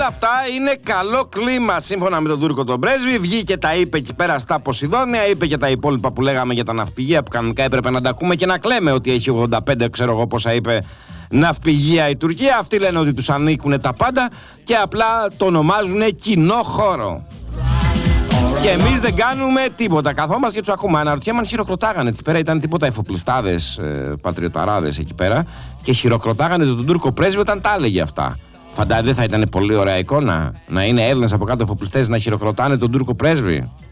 Όλα αυτά είναι καλό κλίμα σύμφωνα με τον Τούρκο τον πρέσβη. Βγήκε, τα είπε εκεί πέρα στα Ποσειδόνια, είπε και τα υπόλοιπα που λέγαμε για τα ναυπηγεία που κανονικά έπρεπε να τα ακούμε και να κλαίμε ότι έχει 85, ξέρω εγώ πόσα είπε, ναυπηγεία η Τουρκία. Αυτοί λένε ότι τους ανήκουν τα πάντα και απλά το ονομάζουν κοινό χώρο. Και εμείς δεν κάνουμε τίποτα. Καθόμαστε και τους ακούμε. Αναρωτιέμαι αν χειροκροτάγανε. Εκεί πέρα ήταν τίποτα εφοπλιστάδες, πατριωταράδες εκεί πέρα. Και χειροκροτάγανε τον Τούρκο πρέσβη όταν τα έλεγε αυτά. Φαντάζομαι δεν θα ήταν πολύ ωραία εικόνα να είναι Έλληνες από κάτω εφοπλιστές να χειροκροτάνε τον Τούρκο πρέσβη.